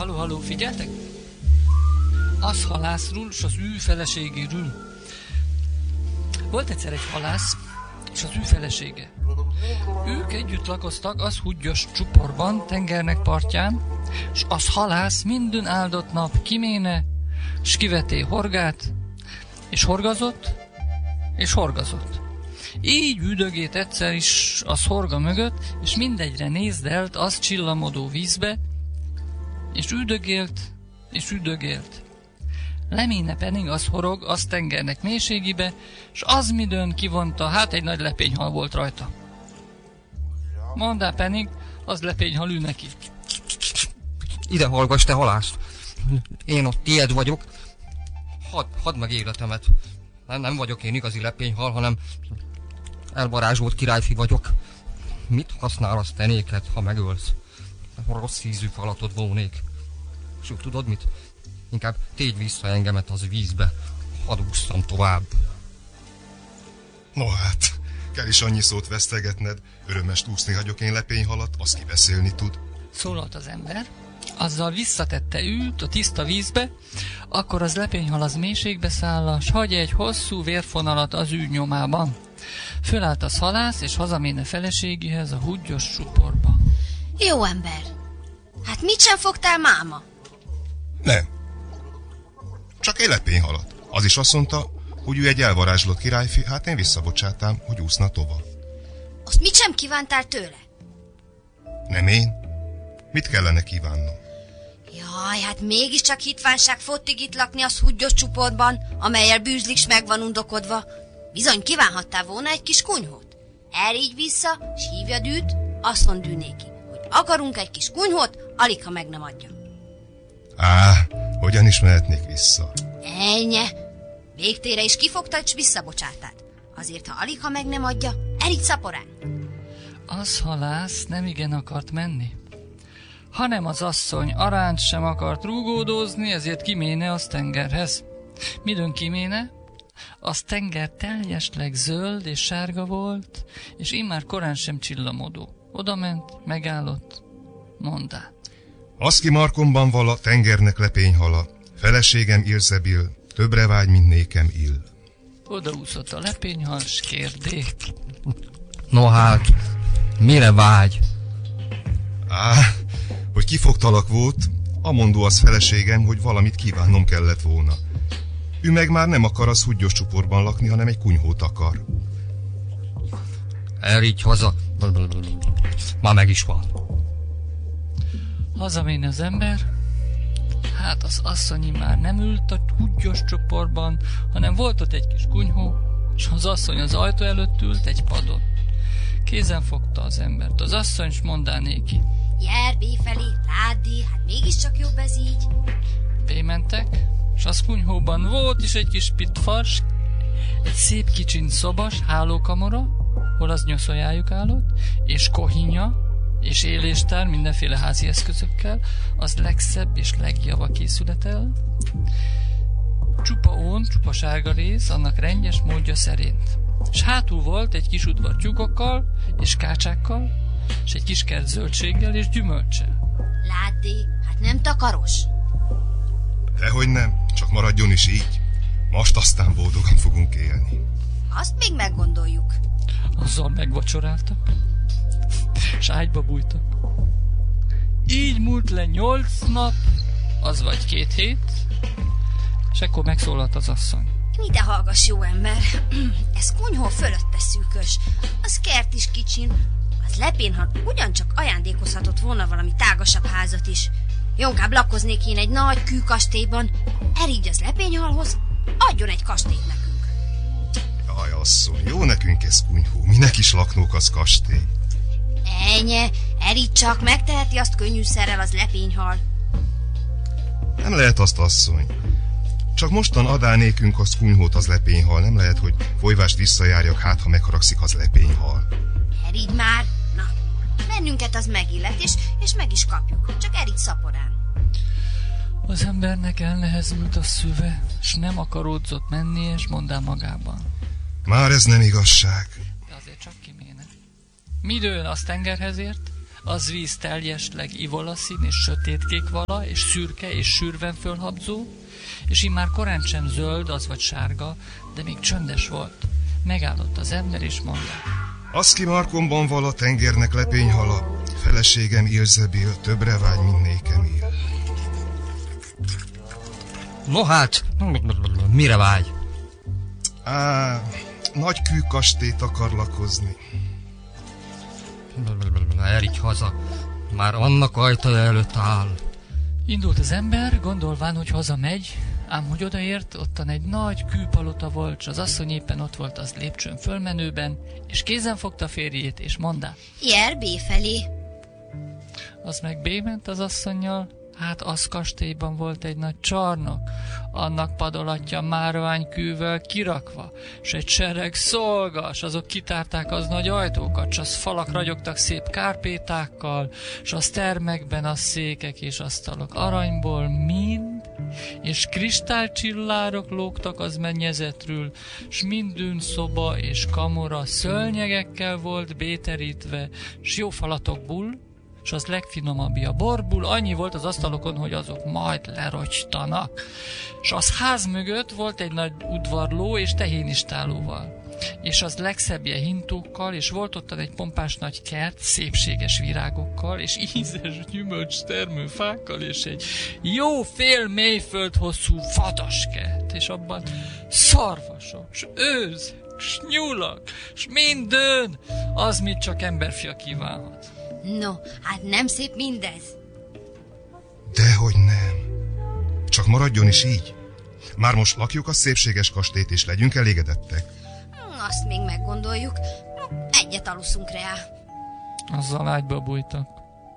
Halló, figyeltek? Az halászról és az ő feleségéről. Volt egyszer egy halász és az ő felesége. Ők együtt lakoztak az húgyos csuporban, tengernek partján, és az halász minden áldott nap kiméne, s kiveté horgát, és horgazott. Így üdögét egyszer is az horga mögött, és mindegyre nézdelt az csillamodó vízbe, és üdögélt. Leméne pedig az horog, az tengernek mélységibe, s az midőn kivonta, hát egy nagy lepényhal volt rajta. Mondá pedig, az lepényhal ül neki. Ide hallgass, te halász! Én ott tied vagyok. Hadd meg életemet. Nem vagyok én igazi lepényhal, hanem elvarázsolt királyfi vagyok. Mit használ az te néked, ha megölsz? Rossz ízű falatod volnék. És tudod mit? Inkább tégy vissza engemet az vízbe. Hadd ússzam tovább. No hát, kell is annyi szót vesztegetned. Örömest úszni hagyok én lepényhalat, az ki beszélni tud. Szólalt az ember, azzal visszatette őt a tiszta vízbe, akkor az lepényhal az mélységbe szálla, s hagyja egy hosszú vérfonalat az ő nyomában. Fölállt az halász, és hazaméne feleségéhez a húgyos csuporba. Jó ember, hát mit sem fogtál máma? Nem. Csak egy lepényhalat. Az is azt mondta, hogy ő egy elvarázslott királyfi, hát én visszabocsátám, hogy úszna tovább. Azt mit sem kívántál tőle? Nem én? Mit kellene kívánnom? Jaj, hát mégiscsak hitvánság fottig itt lakni az húgyos csuportban, amellyel bűzlik s meg van undokodva. Bizony kívánhattál volna egy kis kunyhót. Erígy vissza, s hívjad őt, azt mondd ő néki, hogy akarunk egy kis kunyhót, alig ha meg nem adja. Hogyan is mehetnék vissza? Ennyi. Végtére is kifogtad, s visszabocsátát. Azért, ha alig ha meg nem adja, erígy szaporán. Az halász nem igen akart menni, hanem az asszony arányt sem akart rúgódózni, ezért kiméne az tengerhez. Midőn kiméne, az tenger teljesleg zöld és sárga volt, és immár korán sem csillamodó. Odament, megállott, mondá. Az ki markomban vala, tengernek lepényhala, feleségem Ilzebil, többre vágy, mint nékem ill. Odaúszott a lepényhal, s kérdé. No hát, mire vágy? Hogy kifogtalak volt, amondó az feleségem, hogy valamit kívánnom kellett volna. Ő meg már nem akar az húgyos csuportban lakni, hanem egy kunyhót akar. Erígy haza. Már meg is van. Hazaméne az ember, hát az asszonyi már nem ült a húgyos csoportban, hanem volt ott egy kis kunyhó, és az asszony az ajtó előtt ült egy padon. Kézen fogta az embert az asszony, s mondá néki. Jár béfelé, ládi, hát mégiscsak jobb ez így. Bémentek, s az kunyhóban volt is egy kis pitfars, egy szép kicsin szobas hálókamara, hol az nyoszoljájuk állott, és kohinya, és éléstár mindenféle házi eszközökkel, az legszebb és legjava készületel. Csupa ón, csupa sárga rész, annak rendes módja szerint. S hátul volt egy kis udvar tyúkokkal, és kácsákkal, és egy kis kert zöldséggel és gyümölccsel. Ládi, hát nem takaros. Dehogy nem, csak maradjon is így. Most aztán boldogan fogunk élni. Azt még meggondoljuk. Azzal megvacsoráltak, s ágyba bújtak. Így múlt le 8 nap, az vagy 2 hét, és ekkor megszólalt az asszony. Ide hallgass, jó ember, ez kunyhó fölötte szűkös, az kert is kicsin, az lepényhal ugyancsak ajándékozhatott volna valami tágasabb házat is. Jonkább lakoznék én egy nagy kőkastélyban, erígy az lepényhalhoz, adjon egy kastélyt nekünk. Jaj, asszony, jó nekünk ez kunyhó, minek is laknók az kastély. Ennyi, erígy csak, megteheti azt könnyűszerrel az lepényhal. Nem lehet azt, asszony. Csak mostan adá nékünk azt kunyhót az lepényhal, nem lehet, hogy folyvást visszajárjak, hát ha megharagszik az lepényhal. Erígy már, na, bennünket az megillet, és meg is kapjuk, csak erígy szaporán. Az embernek elnehezült a szüve, s nem akaródzott menni, és mondá magában. Már ez nem igazság. De azért csak kiméne. Midőn az tengerhez ért, az víz teljesleg ivolaszín és sötétkék vala, és szürke és sűrven fölhabzó, és immár korán sem zöld, az vagy sárga, de még csöndes volt. Megállott az ember, és mondta: Az ki markomban val a tengernek lepényhala, feleségem Ilzebil, többre vágy, mint nékem él. No hát, mire vágy? Nagy kőkastélyt akar lakozni. Erígy haza, már annak ajtaja előtt áll. Indult az ember, gondolván, hogy hazamegy, ám hogy odaért, ottan egy nagy kőpalota volt, s az asszony éppen ott volt az lépcsőn fölmenőben, és kézen fogta férjét, és mondta: Jár B felé. Az meg bément az asszonnyal, hát az kastélyban volt egy nagy csarnok, annak padolatja márványkővel kirakva, s egy sereg szolgas, azok kitárták az nagy ajtókat, s az falak ragyogtak szép kárpétákkal, s az termekben a székek és asztalok aranyból mind, és kristálycsillárok lógtak az mennyezetről, s mindün szoba és kamora szőnyegekkel volt béterítve, s jó falatokból, s az legfinomabbja borból, annyi volt az asztalokon, hogy azok majd lerogytanak. S az ház mögött volt egy nagy udvarló és tehénistálóval, és az legszebbje hintókkal, és volt ottan egy pompás nagy kert, szépséges virágokkal, és ízes gyümölcs termő fákkal, és egy jó fél mélyföld hosszú vadaskert, és abban szarvasok, s őzek, s nyulak, s mindön, az, mit csak emberfia kívánhat. No, hát nem szép mindez? Dehogy nem. Csak maradjon is így. Már most lakjuk a szépséges kastélyt, és legyünk elégedettek. Azt még meggondoljuk. Egyet aluszunk rá. Azzal ágyba bújtak.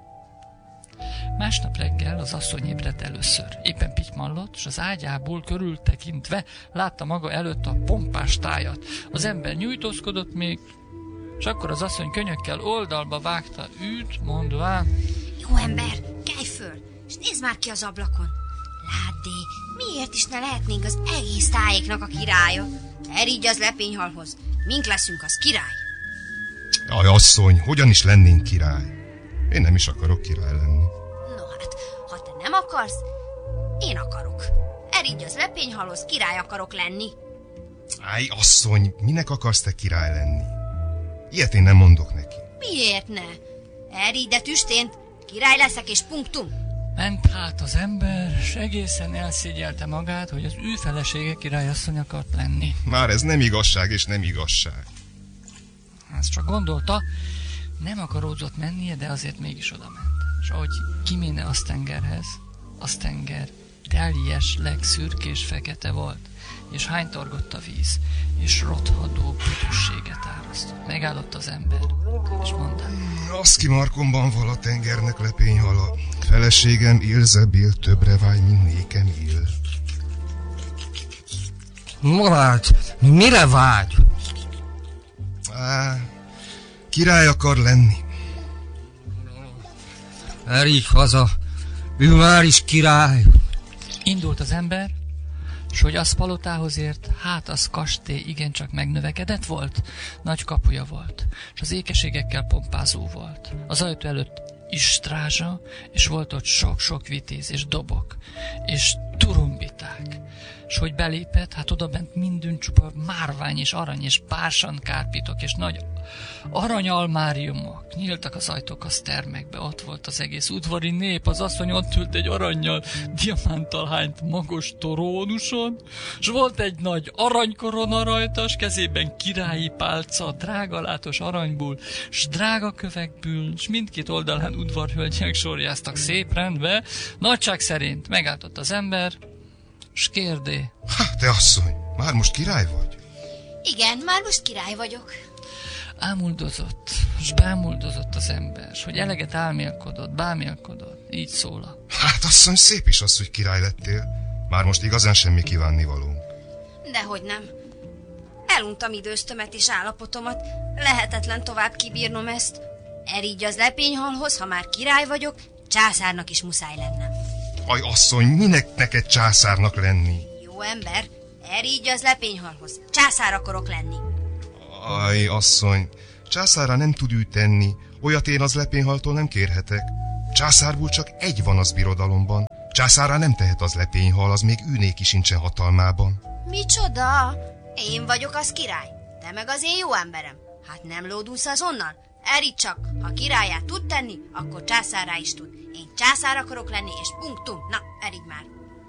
Másnap reggel az asszony ébredt először. Éppen pitymallott, és az ágyából körültekintve látta maga előtt a pompás tájat. Az ember nyújtózkodott még, és akkor az asszony könyökkel oldalba vágta őt, mondván: Jó ember, kelj föl, és nézd már ki az ablakon. Ládd, miért is ne lehetnénk az egész tájéknak a királya? Erígy az lepényhalhoz, mink leszünk az király? Aj, asszony, hogyan is lennénk király? Én nem is akarok király lenni. No hát, ha te nem akarsz, én akarok. Erígy az lepényhalhoz, király akarok lenni. Áj, asszony, minek akarsz te király lenni? Ilyet én nem mondok neki. Miért ne? Erígy, de tüstént, király leszek és punktum. Ment hát az ember, s egészen elszégyelte magát, hogy az ő felesége királyasszony akart lenni. Már ez nem igazság és nem igazság. Ezt csak gondolta, nem akaródzott mennie, de azért mégis oda ment. És ahogy kiméne az tengerhez, az tenger teljesleg szürkés fekete volt, és hánytorgott a víz, és rothadó büdösséget árasztott. Megállott az ember, és mondta: Az ki markomban val a tengernek lepényhala, feleségem Ilzebil, többre vágy, mint nékem él. No hát, mire vágy? Király akar lenni. Erígy haza, ő már is király. Indult az ember, s hogy az palotához ért, hát az kastély igencsak megnövekedett volt, nagy kapuja volt, és az ékeségekkel pompázó volt. Az ajtó előtt is strázsa, és volt ott sok-sok vitéz, és dobok, és turumbiták. S hogy belépett, hát odabent mindün csupa márvány, és arany, és pársan kárpitok, és nagy aranyalmáriumok. Nyíltak az ajtók az termekbe, ott volt az egész udvari nép, az asszony ott ült egy arannyal, diamántal hányt magos trónuson, s volt egy nagy aranykorona rajta, s kezében királyi pálca, drágalátos aranyból, s drága kövekből, s mindkét oldalán udvarhölgyek sorjáztak szép rendbe. Nagyság szerint megálltott az ember, s kérdé: Te asszony, már most király vagy? Igen, már most király vagyok. Ámuldozott, s bámuldozott az ember, s hogy eleget álmélkodott, bámélkodott, így szólal: Hát asszony, szép is az, hogy király lettél. Már most igazán semmi kívánnivalónk. Dehogy nem. Eluntam időztömet és állapotomat, lehetetlen tovább kibírnom ezt. Erígy az lepényhalhoz, ha már király vagyok, császárnak is muszáj lennem. Aj, asszony, minek neked császárnak lenni? Jó ember, erígy az lepényhalhoz, császár akarok lenni. Aj, asszony, Császárra nem tud ő tenni, olyat én az lepényhaltól nem kérhetek. Császárból csak egy van az birodalomban. Császárra nem tehet az lepényhal, az még őnéki sincsen hatalmában. Micsoda? Én vagyok az király, te meg az én jó emberem. Hát nem lódulsz azonnal? Erígy csak, ha királyát tud tenni, akkor császárrá is tud. Én császár akarok lenni, és punktum. Na, erígy már.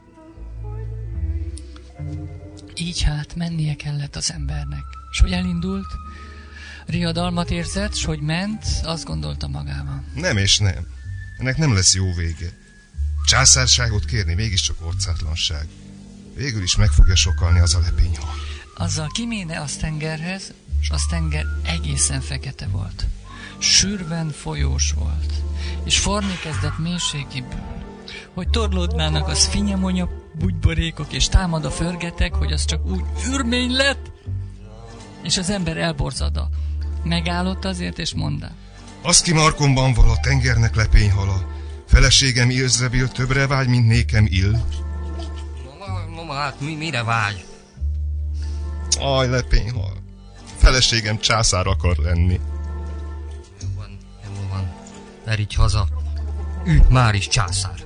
Így hát mennie kellett az embernek. S hogy elindult, riadalmat érzett, s hogy ment, azt gondolta magában. Nem és nem. Ennek nem lesz jó vége. Császárságot kérni mégiscsak orcátlanság. Végül is meg fogja sokalni az a lepényhal. Azzal kiméne az tengerhez, s az tenger egészen fekete volt. Sűrben folyós volt, és forni kezdett mélységiből, hogy torlódnának az finyemonya bugyborékok, és támad a förgetek, hogy az csak úgy ürmény lett, és az ember elborzada. Megállott azért, és mondta: Az ki markomban val a tengernek lepényhala, feleségem Ilzebil többre vágy, mint nékem Ill. No, hát mire vágy? Aj, lepényhal. Feleségem császár akar lenni. Jó van. Erígy haza. Ő már is császár.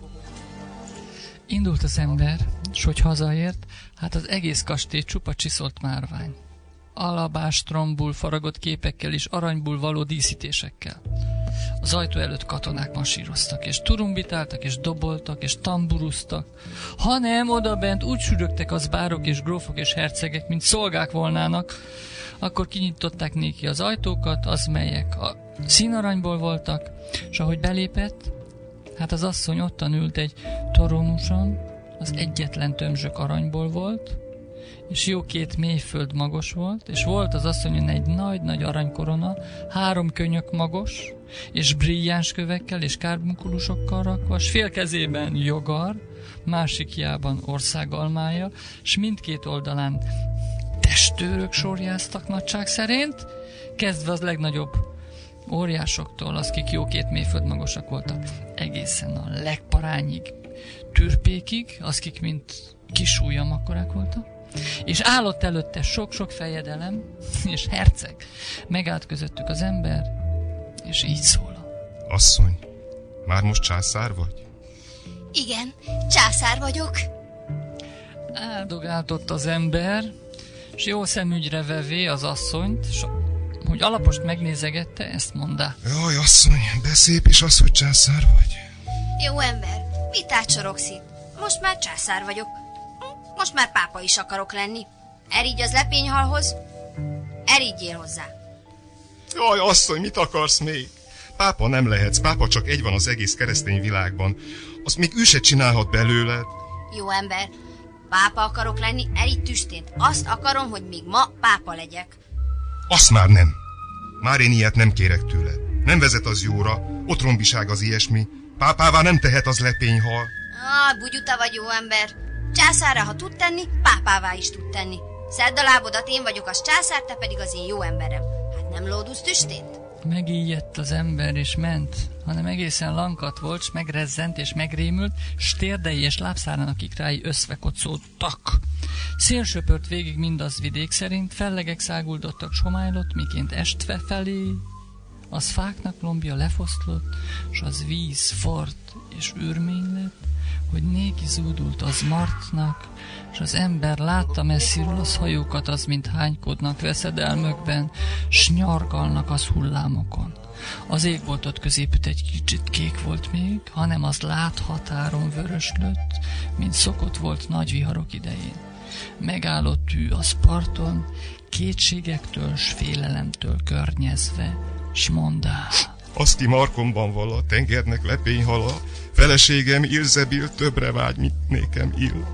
Indult az ember, s hogy hazaért, hát az egész kastély csupa csiszolt márvány. Alabástromból faragott képekkel és aranyból való díszítésekkel. Az ajtó előtt katonák masíroztak, és turumbitáltak, és doboltak, és tamburuztak, hanem odabent úgy sürögtek az bárok és grófok és hercegek, mint szolgák volnának. Akkor kinyitották néki az ajtókat, az melyek a színaranyból voltak, és ahogy belépett, hát az asszony ottan ült egy toronuson, az egyetlen tömzsök aranyból volt, és jó 2 mélyföld magos volt, és volt az asszonyon egy nagy-nagy aranykorona, 3 könyök magos, és brilliáns kövekkel és kárbunkulosokkal rakva, s fél kezében jogar, másikjában országalmája, s mindkét oldalán testőrök sorjáztak nagyság szerint, kezdve az legnagyobb óriásoktól, akik jó 2 mélyföld magasak voltak, egészen a legparányig, türpékig, akik mint kis ujjam akkorák voltak, és állott előtte sok-sok fejedelem, és herceg. Megállt közöttük az ember, és így szól: Asszony, már most császár vagy? Igen, császár vagyok. Áldogáltott az ember, és jó szemügyre vevé az asszonyt, s hogy alapost megnézegette, ezt mondta: Jaj, asszony, de szép is az, hogy császár vagy. Jó ember, mit átsorogsz itt? Most már császár vagyok. Most már pápa is akarok lenni. Erígy az lepényhalhoz, erígyél hozzá. Jaj, asszony, mit akarsz még? Pápa nem lehetsz, pápa csak egy van az egész keresztény világban. Azt még ő se csinálhat belőled. Jó ember, pápa akarok lenni, erígy tüstént. Azt akarom, hogy még ma pápa legyek. Azt már nem. Már én ilyet nem kérek tőled. Nem vezet az jóra, otrombiság az ilyesmi. Pápává nem tehet az lepényhal. Bugyuta vagy, jó ember. Császárra, ha tud tenni, pápává is tud tenni. Szedd a lábodat, én vagyok az császár, te pedig az én jó emberem. Hát nem lódulsz tüstént? Megijedt az ember, és ment, hanem egészen lankat volt, s megrezzent, és megrémült, s térdei és lábszárának ikrái összvekocódtak. Szél söpört végig mindaz vidék szerint, fellegek száguldottak somájlott, miként estve felé. Az fáknak lombja lefoszlott, s az víz fort és ürmény lett, hogy néki zúdult az martnak, s az ember látta messziről az hajókat, az mint hánykodnak veszedelmökben, s nyargalnak az hullámokon. Az égboltot középütt egy kicsit kék volt még, hanem az láthatáron vöröslött, mint szokott volt nagy viharok idején. Megállott ő az parton, kétségektől s félelemtől környezve, s mondá: Az ki markomban val a tengernek lepényhala, feleségem Ilzebil többre vágy, mint nékem Ill.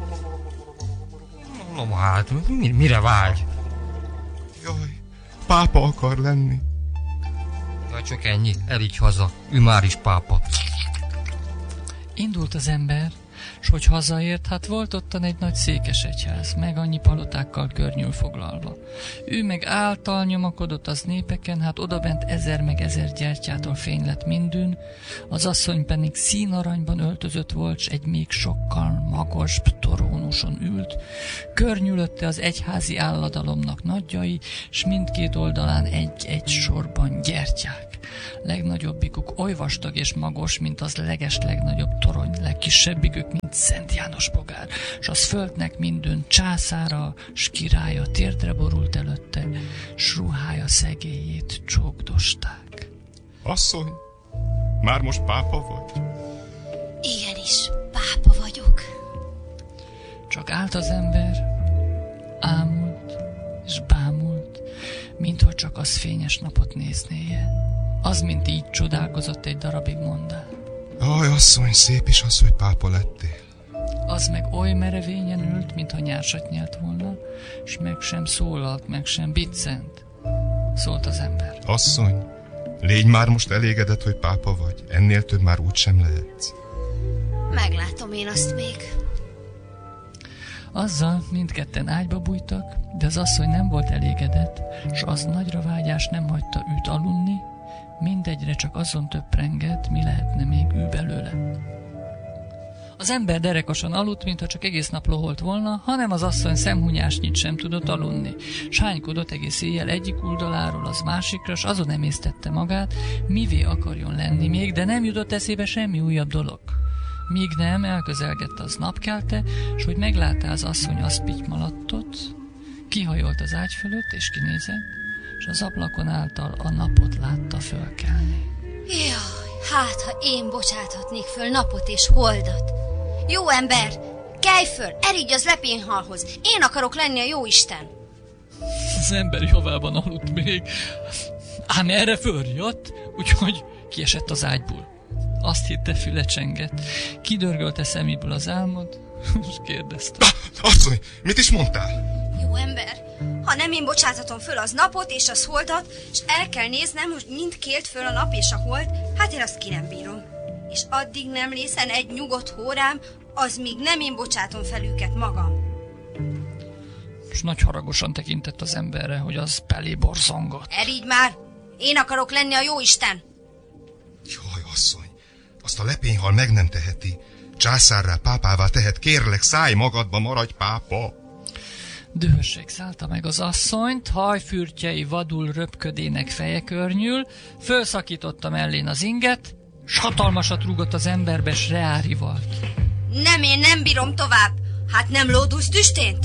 No, hát mire vágy? Jaj, pápa akar lenni. Na, csak ennyi, erígy haza. Ő már is pápa. Indult az ember, S hogy hazaért, hát volt ottan egy nagy székesegyház, meg annyi palotákkal környül foglalva. Ő meg által nyomakodott az népeken, hát odabent 1000 meg 1000 gyertyától fény lett mindün, az asszony pedig színaranyban öltözött volt, s egy még sokkal magasbb torónuson ült, környülötte az egyházi álladalomnak nagyjai, s mindkét oldalán egy-egy sorban gyertyák. Legnagyobbikuk oly vastag és magos, mint az legeslegnagyobb torony, legkisebbikük, mint Szent János bogár, s az földnek mindön császára, s királya térdre borult előtte, s ruhája szegélyét csókdosták. Asszony, már most pápa vagy? Igenis, pápa vagyok. Csak állt az ember, ámult és bámult, minthogy csak az fényes napot néznéje. Az, mint így csodálkozott egy darabig mondál. Aj, asszony, szép is az, hogy pápa lettél. Az meg oly merevényen ült, mintha nyársat nyelt volna, s meg sem szólalt, meg sem biccent. Szólt az ember. Asszony, légy már most elégedett, hogy pápa vagy. Ennél több már úgy sem lehetsz. Meglátom én azt még. Azzal mindketten ágyba bújtak, de az asszony nem volt elégedett, s az nagyra vágyás nem hagyta őt aludni, mindegyre csak azon töprengett, mi lehetne még ő belőle. Az ember derekosan aludt, mintha csak egész nap loholt volna, hanem az asszony szemhunyásnyit sem tudott aludni. Sánykodott egész éjjel egyik oldaláról az másikra, s azon emésztette magát, mivé akarjon lenni még, de nem jutott eszébe semmi újabb dolog. Míg nem, elközelgett az napkelte, s hogy meglátta az asszony az pitymalattot, kihajolt az ágy fölött, és kinézett, s az ablakon által a napot látta fölkelni. Jaj, hát ha én bocsáthatnék föl napot és holdat. Jó ember, kelj föl, erígy az lepényhalhoz. Én akarok lenni a jóisten. Az ember javában aludt még, ám erre fölriadt, úgyhogy kiesett az ágyból. Azt hitte, füle csengett. Kidörgölte szeméből az álmod, és kérdezte. Asszony, mit is mondtál? Jó ember, ha nem én bocsáthatom föl az napot és az holdat, és el kell néznem, hogy mind kélt föl a nap és a hold, hát én azt ki nem bírom. És addig nem lészen egy nyugodt hórám, az míg nem én bocsátom fel őket magam. És nagy haragosan tekintett az emberre, hogy az belé borzongott. Erígy már, én akarok lenni a jóisten. Jaj, asszony, azt a lepényhal meg nem teheti. Császárrá, pápává tehet, kérlek, szállj magadba, maradj pápa. Dühösség szállta meg az asszonyt, hajfürtjei vadul röpködének feje környül, fölszakította mellén az inget, s hatalmasat rúgott az emberbe, s reárivalt. Nem, én nem bírom tovább. Hát nem lódulsz tüstént?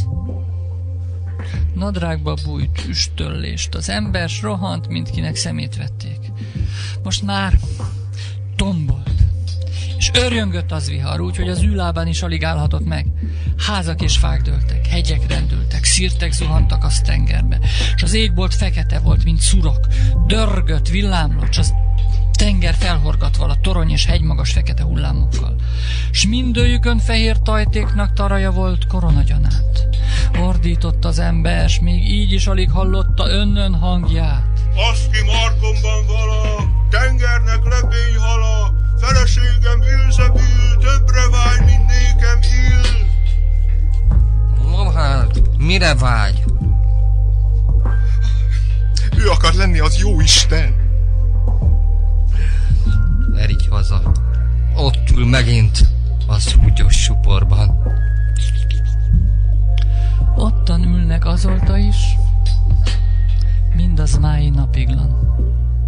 Nadrágba bújt üstöllést az ember, s rohant, mindkinek szemét vették. Most már tombolt, és örjöngött az vihar, úgy, hogy az űlábán is alig állhatott meg. Házak és fák dőltek, hegyek rendültek, szirtek zuhantak az tengerbe, s az égbolt fekete volt, mint szurok, dörgött, villámlott, s az tenger felhorgatva a torony és hegymagas fekete hullámokkal. S mindőjükön fehér tajtéknak taraja volt koronagyanát. Ordított az ember, s még így is alig hallotta önnön hangját. Azt ki markomban vala, tengernek lepényhala, feleségem Ilzebil, többre vágy, mint nékem ill. No hát, mire vágy? Ő akar lenni az jó Isten. Erígy haza. Ott ül megint az húgyos suporban. Ottan ülnek azóta is, mind az mái napiglan.